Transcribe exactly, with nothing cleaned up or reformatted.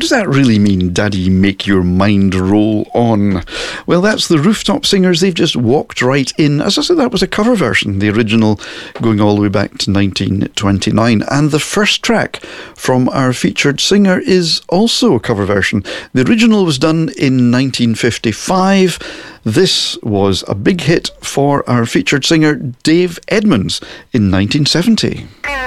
does that really mean, Daddy, make your mind roll on? Well, that's the Rooftop Singers. They've just walked right in. As I said, that was a cover version, the original going all the way back to nineteen twenty-nine. And the first track from our featured singer is also a cover version. The original was done in nineteen fifty-five. This was a big hit for our featured singer, Dave Edmunds, in nineteen seventy.